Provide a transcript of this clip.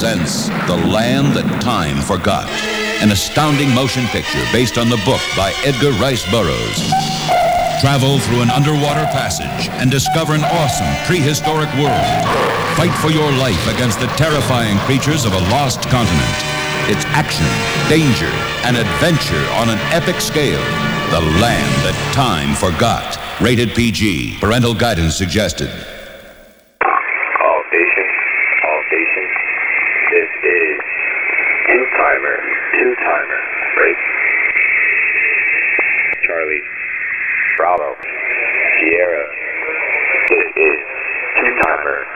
presents The Land That Time Forgot, an astounding motion picture based on the book by Edgar Rice Burroughs. Travel through an underwater passage and discover an awesome prehistoric world. Fight for your life against the terrifying creatures of a lost continent. It's action, danger, and adventure on an epic scale. The Land That Time Forgot. Rated PG. Parental guidance suggested. All stations. This is two-timer, break. Charlie, Bravo, Sierra. This is two-timer.